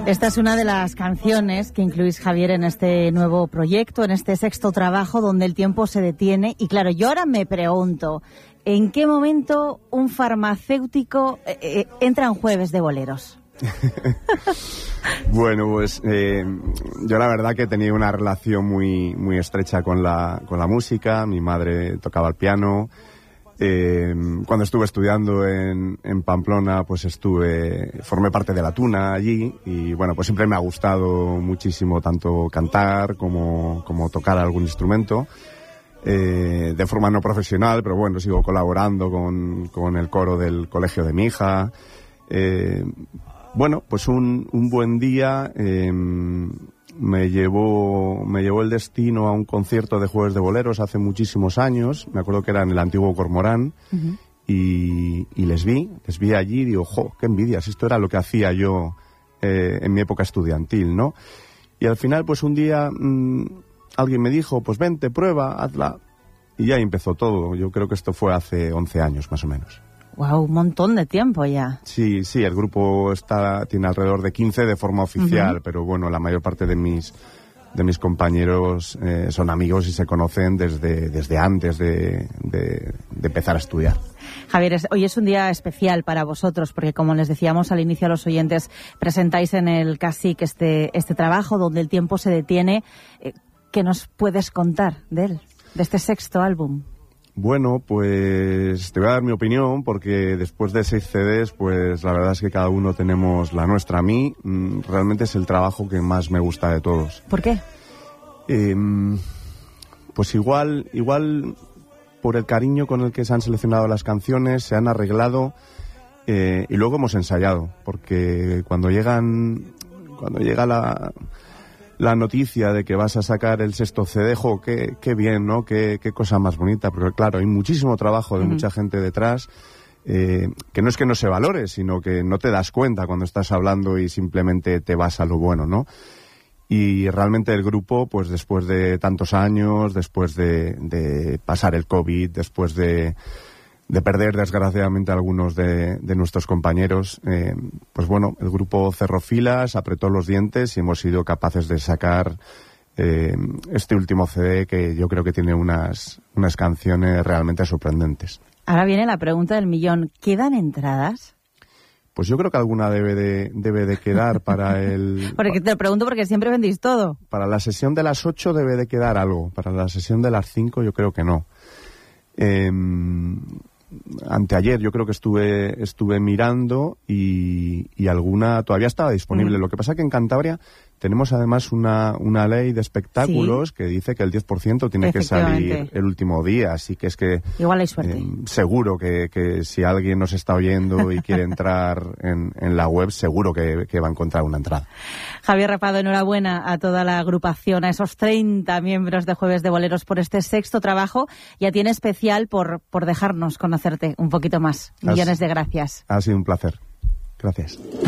Esta es una de las canciones que incluís, Javier, en este nuevo proyecto, en este sexto trabajo donde el tiempo se detiene. Y claro, yo ahora me pregunto, ¿en qué momento un farmacéutico entra en Jueves de Boleros? Bueno, pues yo la verdad que tenía una relación muy estrecha con la música. Mi madre tocaba el piano. Cuando estuve estudiando en Pamplona, pues formé parte de la Tuna allí y bueno, pues siempre me ha gustado muchísimo tanto cantar como tocar algún instrumento, de forma no profesional, pero bueno, sigo colaborando con el coro del colegio de mi hija. Bueno, pues un buen día me llevó el destino a un concierto de Jueves de Boleros hace muchísimos años. Me acuerdo que era en el antiguo Cormorán. Uh-huh. y les vi allí y digo, ¡jo, qué envidias! Esto era lo que hacía yo en mi época estudiantil, ¿no? Y al final, pues un día alguien me dijo, pues vente, prueba, hazla. Y ya empezó todo. Yo creo que esto fue hace 11 años, más o menos. Wow, un montón de tiempo ya. Sí, el grupo tiene alrededor de 15 de forma oficial, uh-huh. Pero bueno, la mayor parte de mis compañeros son amigos y se conocen desde antes de empezar a estudiar. Javier, hoy es un día especial para vosotros porque, como les decíamos al inicio a los oyentes, presentáis en el CSIC este trabajo donde el tiempo se detiene. ¿Qué nos puedes contar de él, de este sexto álbum? Bueno, pues te voy a dar mi opinión porque después de 6 CDs, pues la verdad es que cada uno tenemos la nuestra. A mí realmente es el trabajo que más me gusta de todos. ¿Por qué? Pues igual por el cariño con el que se han seleccionado las canciones, se han arreglado y luego hemos ensayado, porque cuando llega la noticia de que vas a sacar el sexto CD, qué bien, ¿no? Qué cosa más bonita. Pero claro, hay muchísimo trabajo de mucha gente detrás, que no es que no se valore, sino que no te das cuenta cuando estás hablando y simplemente te vas a lo bueno, ¿no? Y realmente el grupo, pues después de tantos años, después de pasar el COVID, después de perder desgraciadamente a algunos de nuestros compañeros, pues bueno, el grupo cerró filas, apretó los dientes y hemos sido capaces de sacar este último CD que yo creo que tiene unas canciones realmente sorprendentes. Ahora viene la pregunta del millón. ¿Quedan entradas? Pues yo creo que alguna debe de quedar para el... Porque te lo pregunto porque siempre vendéis todo. Para la sesión de las 8 debe de quedar algo. Para la sesión de las 5 yo creo que no. Anteayer yo creo que estuve mirando y alguna todavía estaba disponible. Lo que pasa que en Cantabria tenemos además una ley de espectáculos, ¿sí?, que dice que el 10% tiene que salir el último día, así que es que igual hay suerte. Seguro que si alguien nos está oyendo y quiere entrar en la web, seguro que va a encontrar una entrada. Javier Rapado, enhorabuena a toda la agrupación, a esos 30 miembros de Jueves de Boleros por este sexto trabajo, y a ti en especial por dejarnos conocerte un poquito más. Millones de gracias. Ha sido un placer. Gracias.